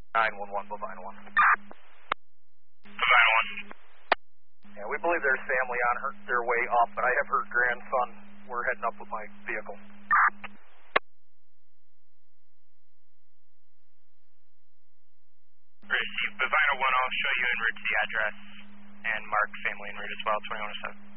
911, Bovine 1. Bovine 1. Yeah, we believe there's family on their way up, but I have her grandson. We're heading up with my vehicle. Receive Bovine 1, I'll show you en route to the address and mark family en route as well, 2107.